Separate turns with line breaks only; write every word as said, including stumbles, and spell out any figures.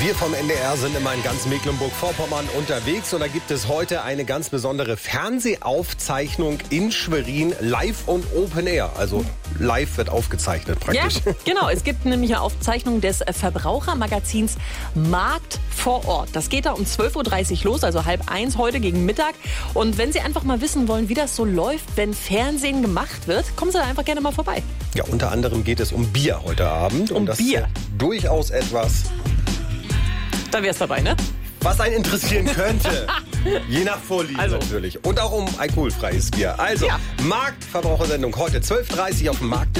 Wir vom N D R sind immer in ganz Mecklenburg-Vorpommern unterwegs und da gibt es heute eine ganz besondere Fernsehaufzeichnung in Schwerin, live und Open Air. Also live wird aufgezeichnet praktisch.
Ja, genau. Es gibt nämlich eine Aufzeichnung des Verbrauchermagazins Markt vor Ort. Das geht da um zwölf Uhr dreißig los, also halb eins heute gegen Mittag. Und wenn Sie einfach mal wissen wollen, wie das so läuft, wenn Fernsehen gemacht wird, kommen Sie da einfach gerne mal vorbei.
Ja, unter anderem geht es um Bier heute Abend.
Um
und das
Bier.
ist durchaus etwas,
Da wär's dabei, ne?
was einen interessieren könnte. Je nach Vorliebe
Also.
natürlich. Und auch um alkoholfreies Bier. Also,
Ja.
Marktverbrauchersendung heute zwölf Uhr dreißig auf dem Markt.